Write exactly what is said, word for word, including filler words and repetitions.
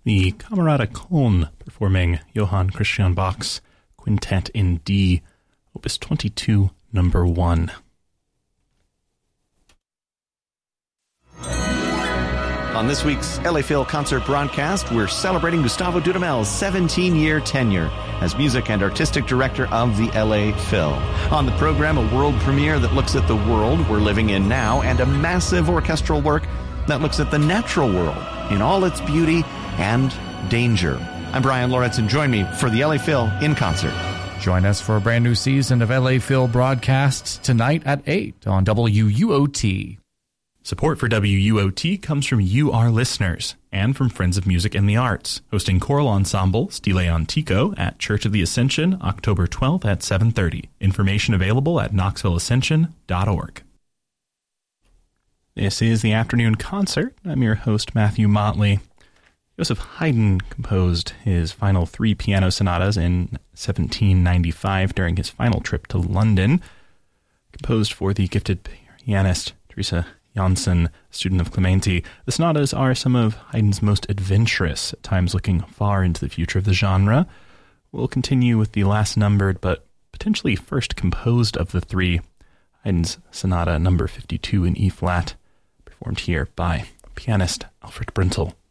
the Camerata Köln performing Johann Christian Bach's Quintet in D, Opus twenty-two, number one. On this week's L A Phil concert broadcast, we're celebrating Gustavo Dudamel's seventeen-year tenure as music and artistic director of the L A Phil. On the program, a world premiere that looks at the world we're living in now, and a massive orchestral work that looks at the natural world in all its beauty and danger. I'm Brian Loritz, and join me for the L A Phil in concert. Join us for a brand new season of L A Phil broadcasts tonight at eight on W U O T. Support for W U O T comes from you, our listeners, and from Friends of Music and the Arts, hosting choral ensemble Stile Antico at Church of the Ascension, October twelfth at seven thirty. Information available at knoxville ascension dot org. This is the Afternoon Concert. I'm your host, Matthew Motley. Joseph Haydn composed his final three piano sonatas in seventeen ninety-five during his final trip to London. Composed for the gifted pianist Teresa Janssen, student of Clementi, the sonatas are some of Haydn's most adventurous, at times looking far into the future of the genre. We'll continue with the last numbered, but potentially first composed of the three, Haydn's Sonata number fifty-two in E-flat, performed here by pianist Alfred Bruntel.